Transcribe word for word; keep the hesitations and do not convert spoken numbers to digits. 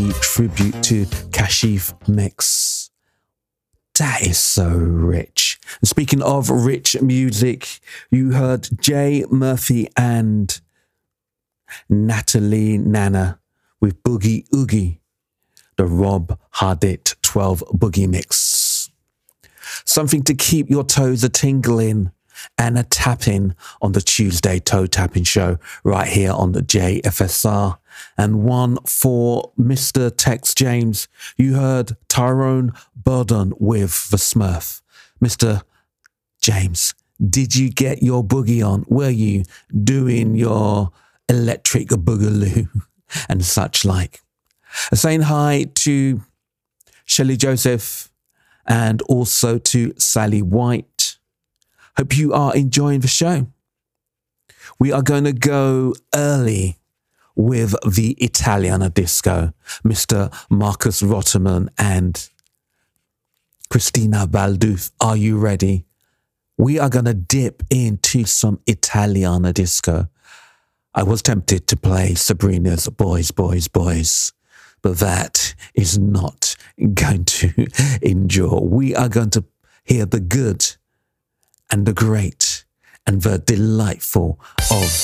the tribute to Kashif mix. That is so rich. And speaking of rich music, you heard Jay Murphy and Natalie Nana with Boogie Oogie, the Rob Hardit twelve Boogie mix. Something to keep your toes a tingling and a tapping on the Tuesday Toe Tapping Show right here on the J F S R. And one for Mister Tex James. You heard Tyrone Burden with the Smurf. Mister James, did you get your boogie on? Were you doing your electric boogaloo and such like? Saying hi to Shelley Joseph and also to Sally White. Hope you are enjoying the show. We are going to go early with the Italiana disco, Mister Marcus Rotterman and Christina Balduth. Are you ready? We are going to dip into some Italiana disco. I was tempted to play Sabrina's Boys, Boys, Boys, but that is not going to endure. We are going to hear the good and the great and the delightful of